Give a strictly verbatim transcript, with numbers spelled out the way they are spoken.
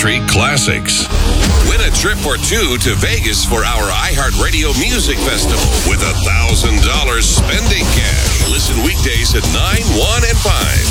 country classics. Win a trip or two to Vegas for our iHeartRadio Music Festival with one thousand dollars spending cash. Listen weekdays at nine, one, and five.